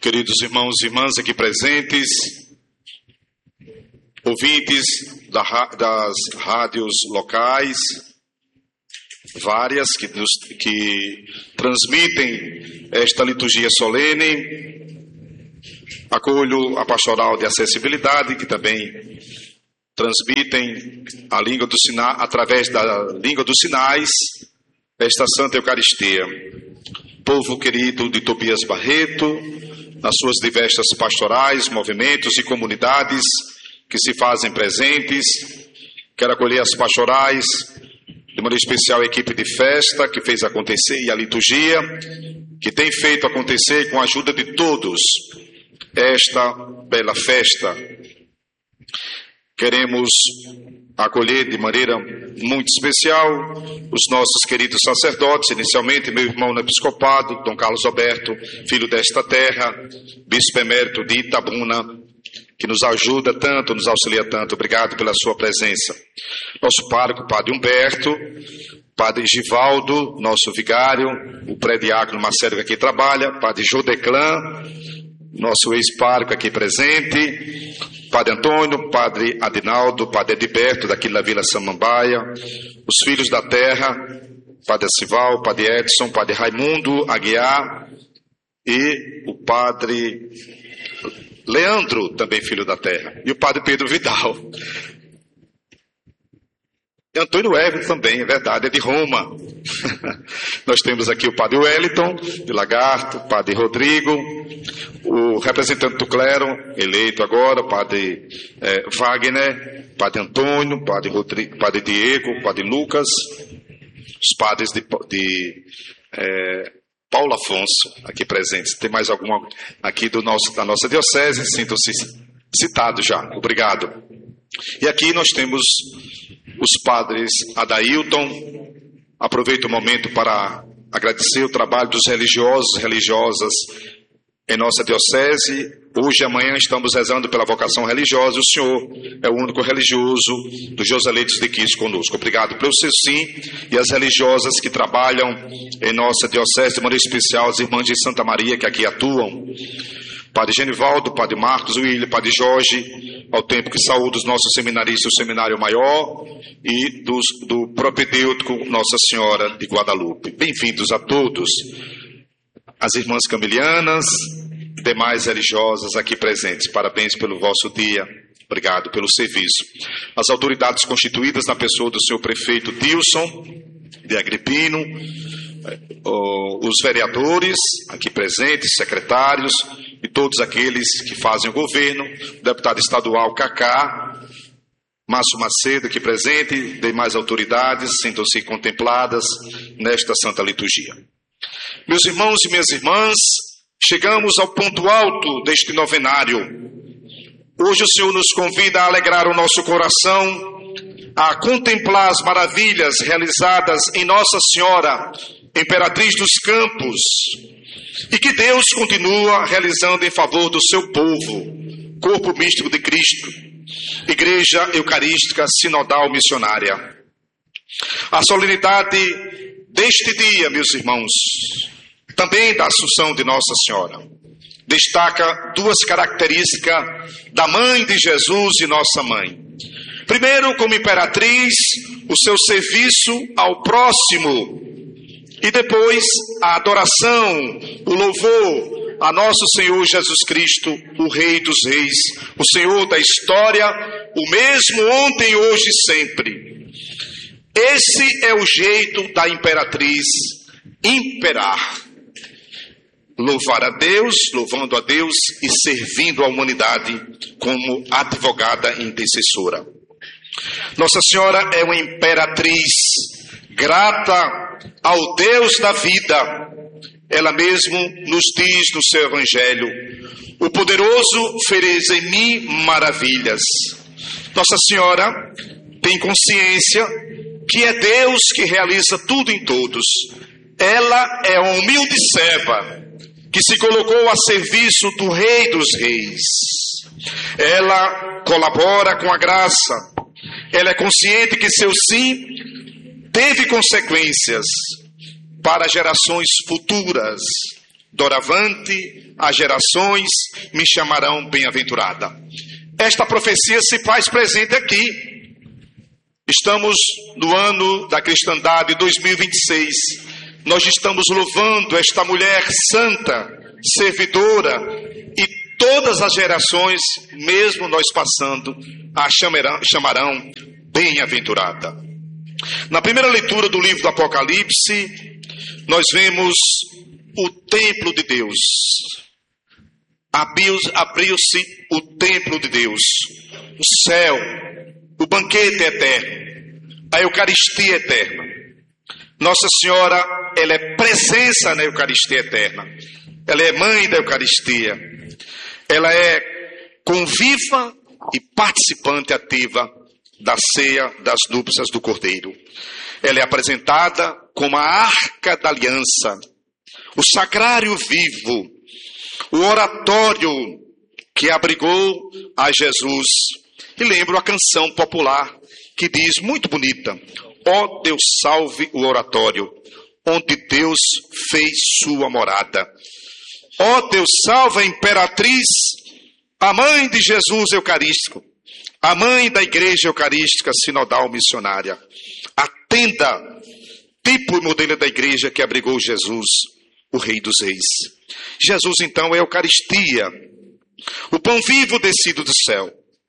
Queridos irmãos e irmãs aqui presentes, ouvintes das rádios locais, várias que transmitem esta liturgia solene, acolho a pastoral de acessibilidade, que também transmitem a língua do sinal, através da língua dos sinais, esta Santa Eucaristia. Povo querido de Tobias Barreto, nas suas diversas pastorais, movimentos e comunidades que se fazem presentes, quero acolher as pastorais, de maneira especial a equipe de festa que fez acontecer e a liturgia, que tem feito acontecer com a ajuda de todos esta bela festa. Queremos acolher de maneira muito especial os nossos queridos sacerdotes, inicialmente meu irmão no episcopado, Dom Carlos Alberto, filho desta terra, bispo emérito de Itabuna, que nos ajuda tanto, nos auxilia tanto. Obrigado pela sua presença. Nosso pároco, Padre Humberto, Padre Givaldo, nosso vigário, o pré-diácono Marcelo que aqui trabalha, Padre Jodeclan, nosso ex-pároco aqui presente, Padre Antônio, Padre Adinaldo, Padre Ediberto, daqui da Vila Samambaia, os filhos da terra, Padre Sival, Padre Edson, Padre Raimundo Aguiar e o Padre Leandro, também filho da terra, e o Padre Pedro Vidal. E Antônio Everton também, é verdade, é de Roma. Nós temos aqui o Padre Wellington, de Lagarto, o Padre Rodrigo, o representante do clero, eleito agora, o Padre Wagner, Padre Antônio, Padre Rodrigo, Padre Diego, Padre Lucas, os padres de Paulo Afonso, aqui presentes. Tem mais alguma aqui da nossa diocese? Sintam-se citados já. Obrigado. E aqui nós temos os padres Adailton. Aproveito o momento para agradecer o trabalho dos religiosos e religiosas em nossa diocese. Hoje e amanhã estamos rezando pela vocação religiosa. O senhor é o único religioso dos Joseleitos de Cristo conosco. Obrigado pelo seu sim. E as religiosas que trabalham em nossa diocese, de maneira especial as irmãs de Santa Maria que aqui atuam. Padre Genivaldo, Padre Marcos, William, Padre Jorge, ao tempo que saúdo os nossos seminaristas do Seminário Maior e do propedêutico Nossa Senhora de Guadalupe. Bem-vindos a todos, as irmãs camilianas e demais religiosas aqui presentes. Parabéns pelo vosso dia, obrigado pelo serviço. As autoridades constituídas na pessoa do senhor prefeito Dilson de Agripino, os vereadores aqui presentes, secretários e todos aqueles que fazem o governo, o deputado estadual Cacá, Márcio Macedo aqui presente, demais autoridades, sintam-se contempladas nesta santa liturgia. Meus irmãos e minhas irmãs, chegamos ao ponto alto deste novenário. Hoje o Senhor nos convida a alegrar o nosso coração, a contemplar as maravilhas realizadas em Nossa Senhora, Imperatriz dos Campos, e que Deus continua realizando em favor do seu povo, corpo místico de Cristo, Igreja Eucarística Sinodal Missionária. A solenidade deste dia, meus irmãos, também da Assunção de Nossa Senhora, destaca duas características da Mãe de Jesus e Nossa Mãe. Primeiro, como imperatriz, o seu serviço ao próximo, e depois a adoração, o louvor a nosso Senhor Jesus Cristo, o Rei dos Reis, o Senhor da história, o mesmo ontem, hoje e sempre. Esse é o jeito da imperatriz imperar. Louvar a Deus, louvando a Deus e servindo a humanidade como advogada e intercessora. Nossa Senhora é uma imperatriz grata ao Deus da vida. Ela mesmo nos diz no seu Evangelho: o poderoso fez em mim maravilhas. Nossa Senhora tem consciência que é Deus que realiza tudo em todos. Ela é uma humilde serva que se colocou a serviço do Rei dos Reis. Ela colabora com a graça. Ela é consciente que seu sim teve consequências para gerações futuras. Doravante, as gerações me chamarão bem-aventurada. Esta profecia se faz presente aqui. Estamos no ano da cristandade 2026. Nós estamos louvando esta mulher santa, servidora, e todas as gerações, mesmo nós passando, a chamarão bem-aventurada. Na primeira leitura do livro do Apocalipse, nós vemos o templo de Deus. Abriu-se o templo de Deus, o céu, o banquete eterno, a Eucaristia eterna. Nossa Senhora, ela é presença na Eucaristia eterna. Ela é mãe da Eucaristia. Ela é conviva e participante ativa da ceia das núpcias do Cordeiro. Ela é apresentada como a arca da aliança, o sacrário vivo, o oratório que abrigou a Jesus. E lembro a canção popular que diz, muito bonita: ó Deus salve o oratório, onde Deus fez sua morada. Ó Deus salve a imperatriz, a mãe de Jesus Eucarístico, a mãe da Igreja Eucarística Sinodal Missionária. A tenda, tipo e modelo da igreja que abrigou Jesus, o Rei dos Reis. Jesus, então, é a Eucaristia, o pão vivo descido do céu.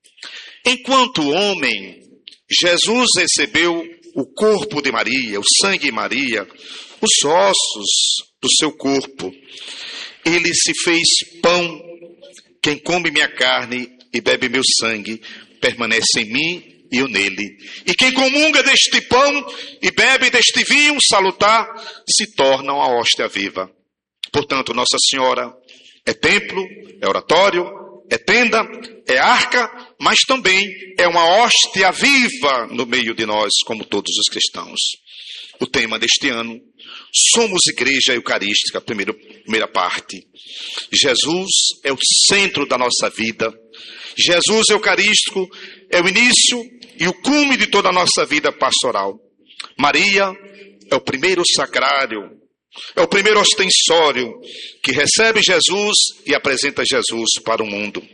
Enquanto homem, Jesus recebeu o corpo de Maria, o sangue de Maria, os ossos do seu corpo. Ele se fez pão. Quem come minha carne e bebe meu sangue, permanece em mim e eu nele. E quem comunga deste pão e bebe deste vinho salutar, se torna uma hóstia viva. Portanto, Nossa Senhora é templo, é oratório, é tenda, é arca, mas também é uma hóstia viva no meio de nós, como todos os cristãos. O tema deste ano, somos Igreja Eucarística, primeira parte. Jesus é o centro da nossa vida. Jesus Eucarístico é o início e o cume de toda a nossa vida pastoral. Maria é o primeiro sacrário, é o primeiro ostensório que recebe Jesus e apresenta Jesus para o mundo.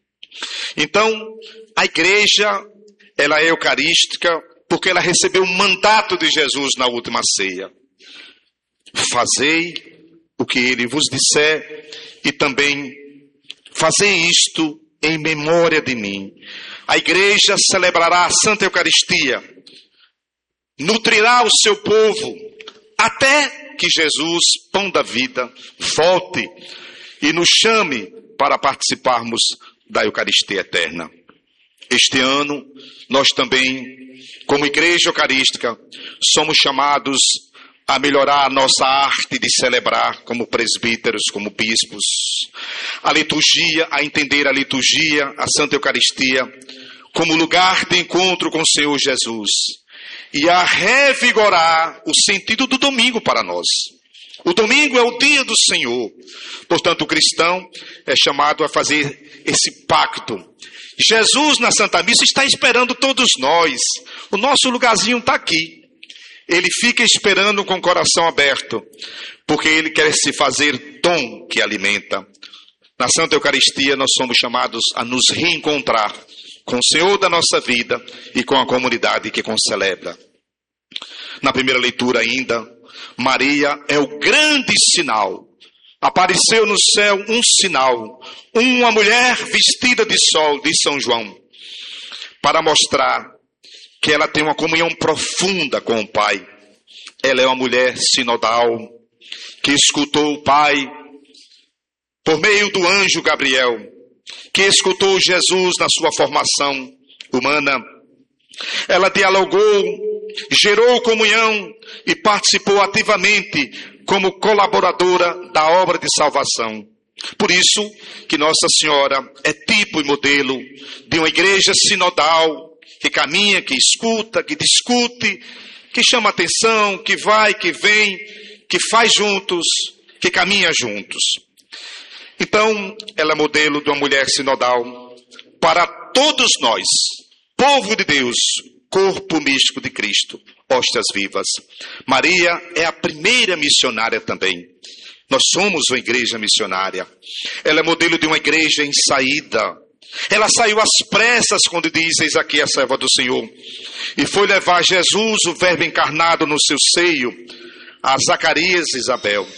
Então, a igreja, ela é eucarística porque ela recebeu o mandato de Jesus na última ceia. Fazei o que ele vos disser e também fazei isto em memória de mim. A igreja celebrará a Santa Eucaristia, nutrirá o seu povo até que Jesus, pão da vida, volte e nos chame para participarmos da Eucaristia eterna. Este ano, nós também, como Igreja Eucarística, somos chamados a melhorar a nossa arte de celebrar como presbíteros, como bispos, a liturgia, a entender a liturgia, a Santa Eucaristia, como lugar de encontro com o Senhor Jesus, e a revigorar o sentido do domingo para nós. O domingo é o dia do Senhor. Portanto, o cristão é chamado a fazer esse pacto. Jesus na Santa Missa está esperando todos nós. O nosso lugarzinho está aqui. Ele fica esperando com o coração aberto, porque ele quer se fazer dom que alimenta. Na Santa Eucaristia nós somos chamados a nos reencontrar com o Senhor da nossa vida e com a comunidade que concelebra. Na primeira leitura ainda, Maria é o grande sinal. Apareceu no céu um sinal, uma mulher vestida de sol, de São João, para mostrar que ela tem uma comunhão profunda com o Pai. Ela é uma mulher sinodal, que escutou o Pai por meio do anjo Gabriel, que escutou Jesus na sua formação humana. Ela dialogou, gerou comunhão e participou ativamente como colaboradora da obra de salvação. Por isso que Nossa Senhora é tipo e modelo de uma igreja sinodal, que caminha, que escuta, que discute, que chama atenção, que vai, que vem, que faz juntos, que caminha juntos. Então, ela é modelo de uma mulher sinodal para todos nós, povo de Deus, corpo místico de Cristo, hóstias vivas. Maria é a primeira missionária também. Nós somos uma igreja missionária. Ela é modelo de uma igreja em saída. Ela saiu às pressas quando diz: eis aqui a serva do Senhor. E foi levar Jesus, o verbo encarnado, no seu seio, a Zacarias e Isabel.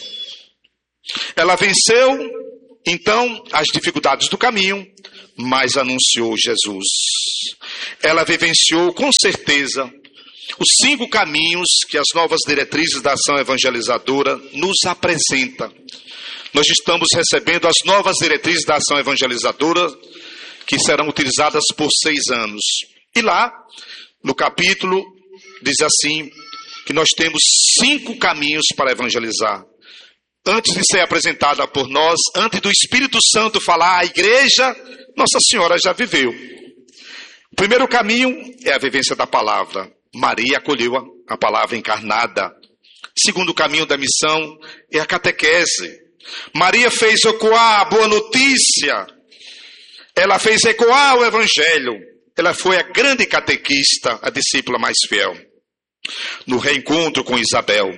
Ela venceu, então, as dificuldades do caminho, mas anunciou Jesus. Ela vivenciou, com certeza, os 5 caminhos que as novas diretrizes da ação evangelizadora nos apresentam. Nós estamos recebendo as novas diretrizes da ação evangelizadora, que serão utilizadas por 6 anos. E lá, no capítulo, diz assim, que nós temos 5 caminhos para evangelizar. Antes de ser apresentada por nós, antes do Espírito Santo falar à igreja, Nossa Senhora já viveu. O primeiro caminho é a vivência da palavra. Maria acolheu a palavra encarnada. Segundo caminho da missão é a catequese. Maria fez ecoar a boa notícia. Ela fez ecoar o evangelho. Ela foi a grande catequista, a discípula mais fiel. No reencontro com Isabel.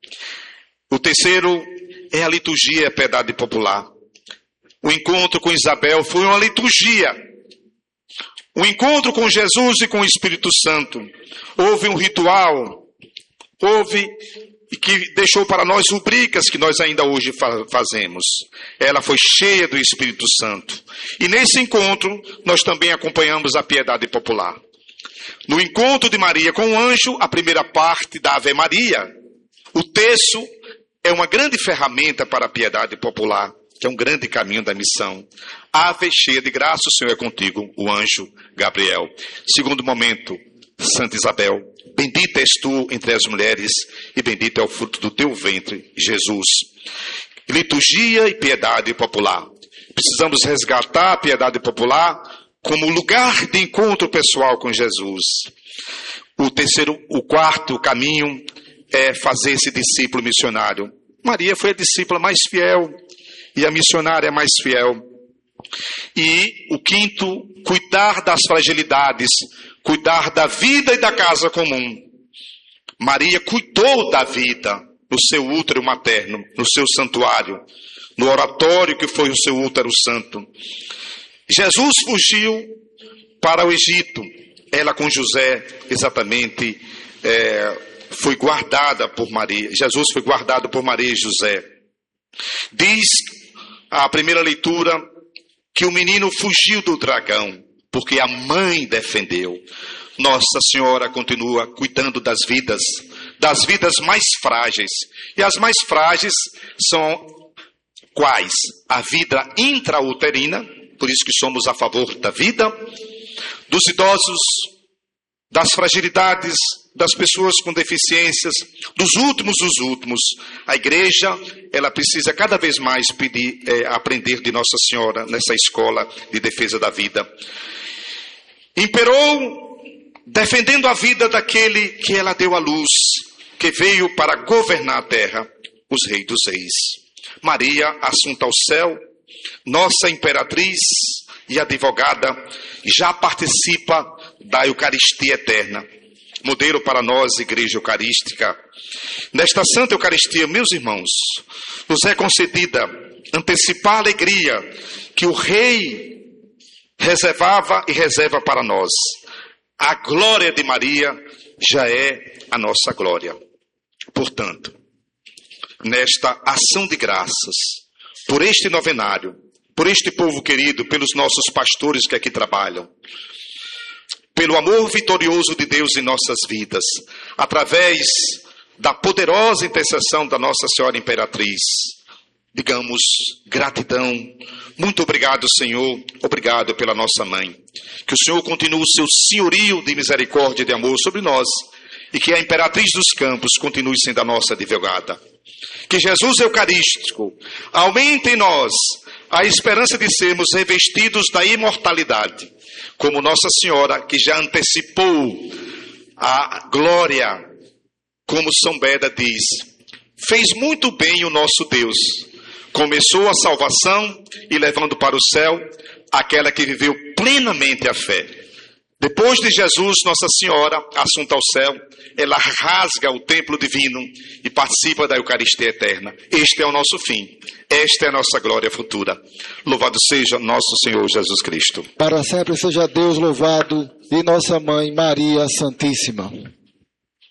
O terceiro é a liturgia, a piedade popular. O encontro com Isabel foi uma liturgia. O encontro com Jesus e com o Espírito Santo. Houve um ritual. Houve que deixou para nós rubricas que nós ainda hoje fazemos. Ela foi cheia do Espírito Santo. E nesse encontro, nós também acompanhamos a piedade popular. No encontro de Maria com o anjo, a primeira parte da Ave Maria, o terço é uma grande ferramenta para a piedade popular, que é um grande caminho da missão. Ave cheia de graça, o Senhor é contigo, o anjo Gabriel. Segundo momento, Santa Isabel, bendita és tu entre as mulheres, e bendito é o fruto do teu ventre, Jesus. Liturgia e piedade popular. Precisamos resgatar a piedade popular como lugar de encontro pessoal com Jesus. O quarto caminho é fazer esse discípulo missionário. Maria foi a discípula mais fiel e a missionária mais fiel. E o quinto, cuidar das fragilidades, cuidar da vida e da casa comum. Maria cuidou da vida no seu útero materno, no seu santuário, no oratório que foi o seu útero santo. Jesus fugiu para o Egito. Ela com José, exatamente, foi guardada por Maria. Jesus foi guardado por Maria e José. Diz a primeira leitura que o menino fugiu do dragão, porque a mãe defendeu. Nossa Senhora continua cuidando das vidas mais frágeis. E as mais frágeis são quais? A vida intrauterina, por isso que somos a favor da vida, dos idosos, das fragilidades, das pessoas com deficiências, dos últimos. A igreja, ela precisa cada vez mais aprender de Nossa Senhora nessa escola de defesa da vida. Imperou defendendo a vida daquele que ela deu à luz, que veio para governar a terra, os reis dos reis. Maria, assunta ao céu, nossa imperatriz e advogada, já participa da Eucaristia eterna. Modelo para nós, Igreja Eucarística. Nesta Santa Eucaristia, meus irmãos, nos é concedida antecipar a alegria que o Rei reservava e reserva para nós. A glória de Maria já é a nossa glória. Portanto, nesta ação de graças, por este novenário, por este povo querido, pelos nossos pastores que aqui trabalham, pelo amor vitorioso de Deus em nossas vidas, através da poderosa intercessão da Nossa Senhora Imperatriz, digamos gratidão. Muito obrigado, Senhor, obrigado pela nossa mãe. Que o Senhor continue o seu senhorio de misericórdia e de amor sobre nós, e que a Imperatriz dos Campos continue sendo a nossa advogada. Que Jesus Eucarístico aumente em nós a esperança de sermos revestidos da imortalidade, como Nossa Senhora, que já antecipou a glória, como São Beda diz, fez muito bem o nosso Deus. Começou a salvação e levando para o céu aquela que viveu plenamente a fé. Depois de Jesus, Nossa Senhora, assunta ao céu, ela rasga o templo divino e participa da Eucaristia eterna. Este é o nosso fim. Esta é a nossa glória futura. Louvado seja nosso Senhor Jesus Cristo. Para sempre seja Deus louvado e nossa Mãe Maria Santíssima.